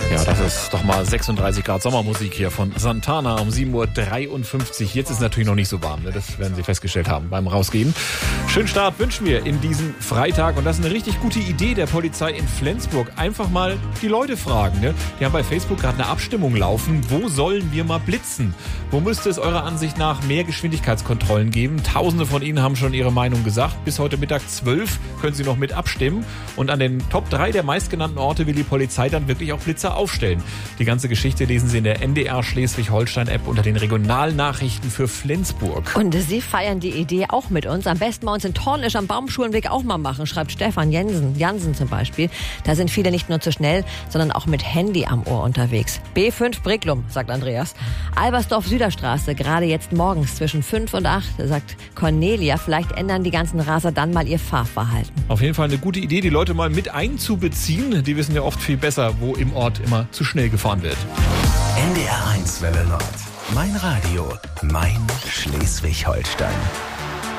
Ja, das ist doch mal 36 Grad Sommermusik hier von Santana um 7.53 Uhr. Jetzt ist es natürlich noch nicht so warm, ne? Das werden Sie festgestellt haben beim Rausgehen. Schönen Start wünschen wir in diesen Freitag. Und das ist eine richtig gute Idee der Polizei in Flensburg. Einfach mal die Leute fragen. Ne? Die haben bei Facebook gerade eine Abstimmung laufen. Wo sollen wir mal blitzen? Wo müsste es eurer Ansicht nach mehr Geschwindigkeitskontrollen geben? Tausende von Ihnen haben schon ihre Meinung gesagt. Bis heute Mittag 12 können Sie noch mit abstimmen. Und an den Top 3 der meistgenannten Orte will die Polizei dann wirklich auch Blitzer aufstellen. Die ganze Geschichte lesen Sie in der NDR Schleswig-Holstein-App unter den Regionalnachrichten für Flensburg. Und Sie feiern die Idee auch mit uns. Am besten bei uns in Tornisch am Baumschulenweg auch mal machen, schreibt Stefan Jansen zum Beispiel. Da sind viele nicht nur zu schnell, sondern auch mit Handy am Ohr unterwegs. B5 Bricklum, sagt Andreas. Albersdorf Süderstraße, gerade jetzt morgens zwischen 5 und 8, sagt Cornelia. Vielleicht ändern die ganzen Raser dann mal ihr Fahrverhalten. Auf jeden Fall eine gute Idee, die Leute mal mit einzubeziehen. Die wissen ja oft viel besser, wo im Ort immer zu schnell gefahren wird. NDR 1 Welle Nord. Mein Radio, mein Schleswig-Holstein.